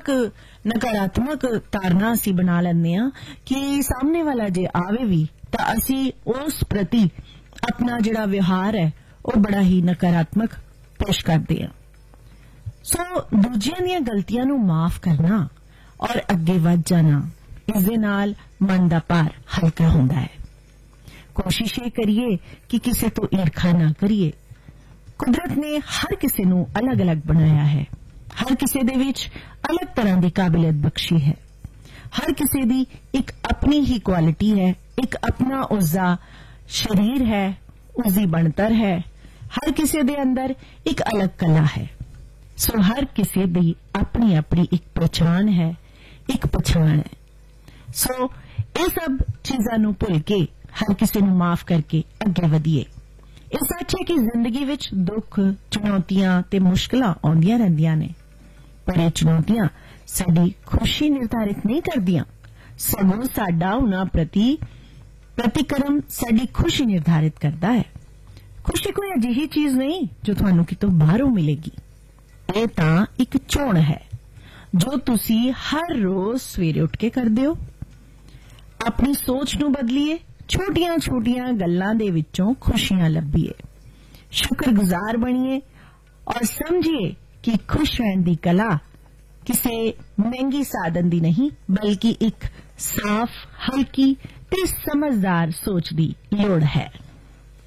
नकारात्मक धारणा असी बना लैंदे आ कि सामने वाला जे आवे भी तां असी उस प्रति अपना जिहड़ा व्यवहार है वो बड़ा ही नकारात्मक पेश करदे आ। सो दूजियां दीयां गलतियां नूं माफ करना और अगे वध जाना, इस दे नाल मन दा भार हल्का हुंदा है। कोशिश ये करिए कि किसी तो ईर्खा ना करिए। कुदरत ने हर किसी नूं अलग अलग बनाया है, हर किसी दे विच अलग तरह की काबिलियत बख्शी है, हर किसी दी एक अपनी ही क्वालिटी है, एक अपना उसका शरीर है, उसकी बनतर है, हर किसी दे अंदर एक अलग कला है। सो हर किसी दी अपनी अपनी एक पहचान है, एक पछाण है। सो ये सब चीज़ां नूं भुल के हर किसी नूं माफ करके अगे वधिए। ये सच है कि जिंदगी विच दुख, चुनौतियां ते मुश्किलां आउंदियां रहिंदियां ने, पर ये चुनौतियां साडी खुशी निर्धारित नहीं करदियां, सगों साडा उन्हां प्रति प्रतिक्रम साडी खुशी निर्धारित करता है। खुशी कोई अजिही चीज नहीं जो तुहानूं कितों बाहरों मिलेगी। ये तां एक चोण है जो तुसी हर रोज सवेरे उठ के करदे हो। अपनी सोच नूं बदलिए, छोटियां छोटियां गल्लां दे विचों खुशियां लभीए, शुक्रगुजार बनिए और समझिए कि खुश रहने दी कला किसी महंगी साधन दी नहीं बल्कि एक साफ, हल्की ते समझदार सोच दी लोड़ है।